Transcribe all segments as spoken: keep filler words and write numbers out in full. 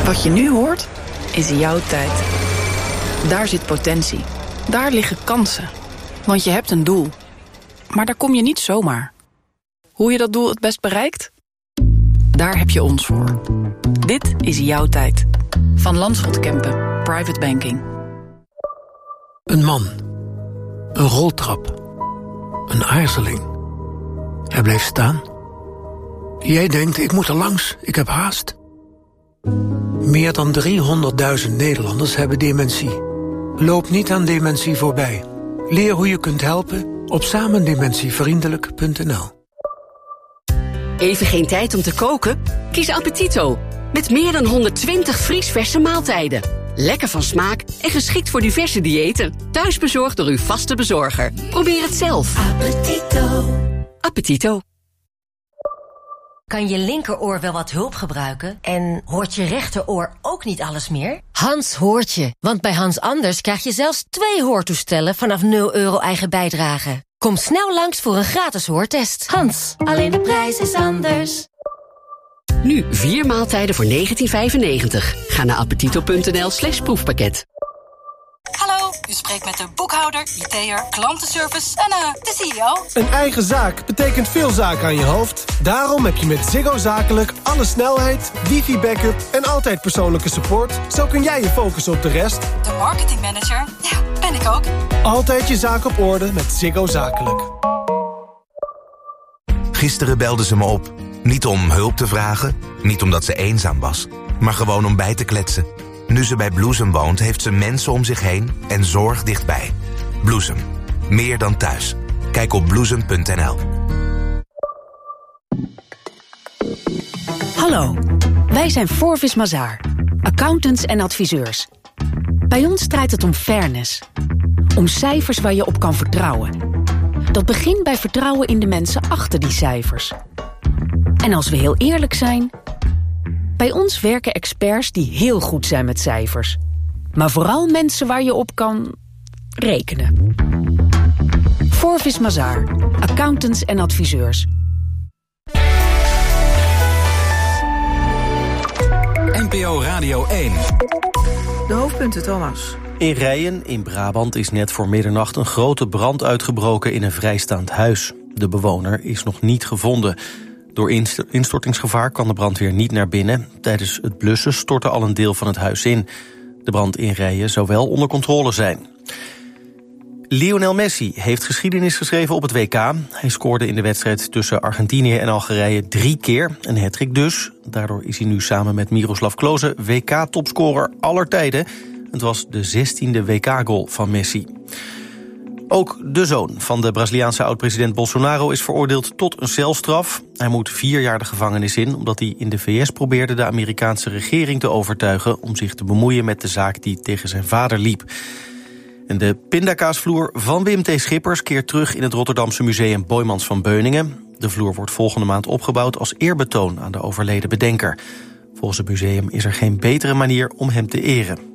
Wat je nu hoort, is jouw tijd. Daar zit potentie. Daar liggen kansen. Want je hebt een doel. Maar daar kom je niet zomaar. Hoe je dat doel het best bereikt? Daar heb je ons voor. Dit is jouw tijd. Van Landschot Kempen, Private Banking. Een man. Een roltrap. Een aarzeling. Hij bleef staan. Jij denkt, ik moet er langs, ik heb haast. Meer dan driehonderdduizend Nederlanders hebben dementie. Loop niet aan dementie voorbij. Leer hoe je kunt helpen op samendementievriendelijk punt n l. Even geen tijd om te koken? Kies Appetito. Met meer dan honderdtwintig vriesverse maaltijden. Lekker van smaak en geschikt voor diverse diëten. Thuisbezorgd door uw vaste bezorger. Probeer het zelf. Appetito. Appetito. Kan je linkeroor wel wat hulp gebruiken? En hoort je rechteroor ook niet alles meer? Hans hoort je, want bij Hans Anders krijg je zelfs twee hoortoestellen vanaf nul euro eigen bijdrage. Kom snel langs voor een gratis hoortest. Hans, alleen de prijs is anders. Nu vier maaltijden voor negentien vijfennegentig. Ga naar appetito punt n l slash proefpakket. Hallo, u spreekt met de boekhouder, I T'er, klantenservice en uh, de C E O. Een eigen zaak betekent veel zaken aan je hoofd. Daarom heb je met Ziggo Zakelijk alle snelheid, wifi-backup en altijd persoonlijke support. Zo kun jij je focussen op de rest. De marketingmanager, ja, ben ik ook. Altijd je zaak op orde met Ziggo Zakelijk. Gisteren belde ze me op. Niet om hulp te vragen, niet omdat ze eenzaam was, maar gewoon om bij te kletsen. Nu ze bij Bloesem woont, heeft ze mensen om zich heen en zorg dichtbij. Bloesem. Meer dan thuis. Kijk op bloesem punt n l. Hallo, wij zijn Forvis Mazars, accountants en adviseurs. Bij ons draait het om fairness. Om cijfers waar je op kan vertrouwen. Dat begint bij vertrouwen in de mensen achter die cijfers. En als we heel eerlijk zijn, bij ons werken experts die heel goed zijn met cijfers. Maar vooral mensen waar je op kan rekenen. Forvis Mazars, accountants en adviseurs. N P O Radio één. De hoofdpunten, Thomas. In Rijen, in Brabant, is net voor middernacht een grote brand uitgebroken in een vrijstaand huis. De bewoner is nog niet gevonden. Door instortingsgevaar kan de brandweer niet naar binnen. Tijdens het blussen stortte al een deel van het huis in. De brand in Rijen zou wel onder controle zijn. Lionel Messi heeft geschiedenis geschreven op het W K. Hij scoorde in de wedstrijd tussen Argentinië en Algerije drie keer. Een hattrick dus. Daardoor is hij nu samen met Miroslav Klose W K-topscorer aller tijden. Het was de zestiende W K-goal van Messi. Ook de zoon van de Braziliaanse oud-president Bolsonaro is veroordeeld tot een celstraf. Hij moet vier jaar de gevangenis in, omdat hij in de V S probeerde de Amerikaanse regering te overtuigen om zich te bemoeien met de zaak die tegen zijn vader liep. En de pindakaasvloer van Wim T. Schippers keert terug in het Rotterdamse museum Boijmans van Beuningen. De vloer wordt volgende maand opgebouwd als eerbetoon aan de overleden bedenker. Volgens het museum is er geen betere manier om hem te eren.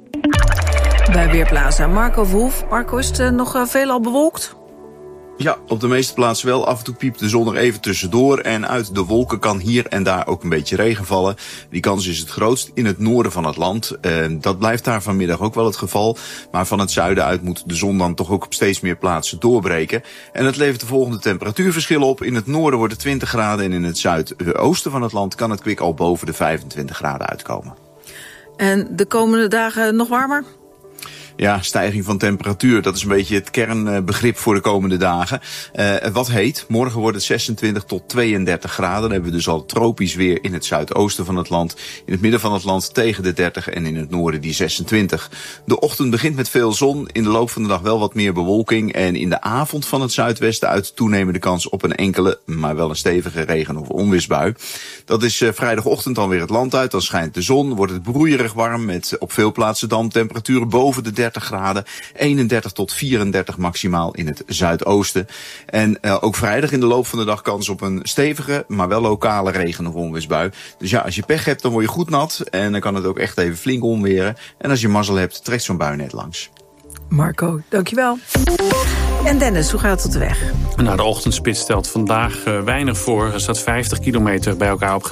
Bij Weerplaza, Marco Verhoef. Marco, is het uh, nog uh, veelal bewolkt? Ja, op de meeste plaatsen wel. Af en toe piept de zon er even tussendoor. En uit de wolken kan hier en daar ook een beetje regen vallen. Die kans is het grootst in het noorden van het land. Uh, dat blijft daar vanmiddag ook wel het geval. Maar van het zuiden uit moet de zon dan toch ook op steeds meer plaatsen doorbreken. En dat levert de volgende temperatuurverschillen op. In het noorden wordt het twintig graden en in het zuidoosten van het land kan het kwik al boven de vijfentwintig graden uitkomen. En de komende dagen nog warmer? Ja, stijging van temperatuur, dat is een beetje het kernbegrip voor de komende dagen. Uh, wat heet, morgen wordt het zesentwintig tot tweeëndertig graden. Dan hebben we dus al tropisch weer in het zuidoosten van het land. In het midden van het land tegen de dertig en in het noorden die zesentwintig. De ochtend begint met veel zon, in de loop van de dag wel wat meer bewolking. En in de avond van het zuidwesten uit toenemende kans op een enkele, maar wel een stevige regen- of onweersbui. Dat is uh, vrijdagochtend dan weer het land uit, dan schijnt de zon, wordt het broeierig warm met op veel plaatsen dan temperaturen boven de dertig graden, eenendertig tot vierendertig maximaal in het zuidoosten. En uh, ook vrijdag in de loop van de dag kans op een stevige, maar wel lokale regen- of onweersbui. Dus ja, als je pech hebt, dan word je goed nat en dan kan het ook echt even flink onweren. En als je mazzel hebt, trekt zo'n bui net langs. Marco, dankjewel. En Dennis, hoe gaat het op de weg? Nou, de ochtendspits stelt vandaag uh, weinig voor. Er staat vijftig kilometer bij elkaar op.